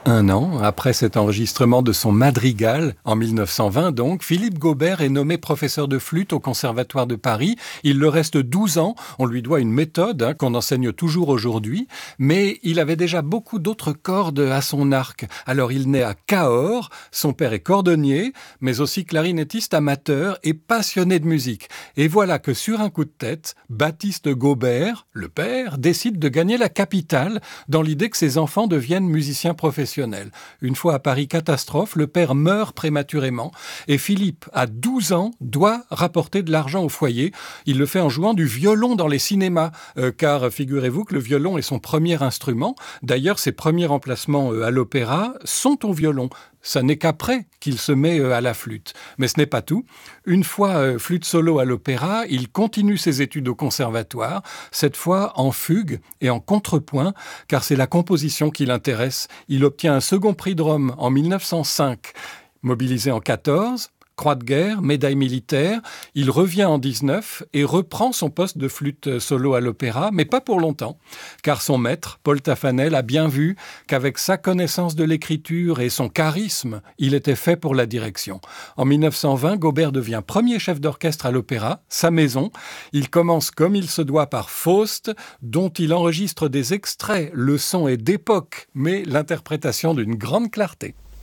Un an après cet enregistrement de son madrigal, en 1920 donc, Philippe Gaubert est nommé professeur de flûte au Conservatoire de Paris. Il le reste 12 ans. On lui doit une méthode qu'on enseigne toujours aujourd'hui. Mais il avait déjà beaucoup d'autres cordes à son arc. Alors il naît à Cahors. Son père est cordonnier, mais aussi clarinettiste amateur et passionné de musique. Et voilà que sur un coup de tête, Baptiste Gaubert, le père, décide de gagner la capitale dans l'idée que ses enfants deviennent musiciens professionnels. Une fois à Paris, catastrophe, le père meurt prématurément et Philippe, à 12 ans, doit rapporter de l'argent au foyer. Il le fait en jouant du violon dans les cinémas, car figurez-vous que le violon est son premier instrument. D'ailleurs, ses premiers remplacements à l'opéra sont au violon. Ça n'est qu'après qu'il se met à la flûte. Mais ce n'est pas tout. Une fois flûte solo à l'opéra, il continue ses études au conservatoire, cette fois en fugue et en contrepoint, car c'est la composition qui l'intéresse. Il obtient un second prix de Rome en 1905, mobilisé en 14. Croix de guerre, médaille militaire, il revient en 19 et reprend son poste de flûte solo à l'opéra, mais pas pour longtemps, car son maître, Paul Taffanel, a bien vu qu'avec sa connaissance de l'écriture et son charisme, il était fait pour la direction. En 1920, Gaubert devient premier chef d'orchestre à l'opéra, sa maison. Il commence comme il se doit par Faust, dont il enregistre des extraits. Le son est d'époque, mais l'interprétation d'une grande clarté.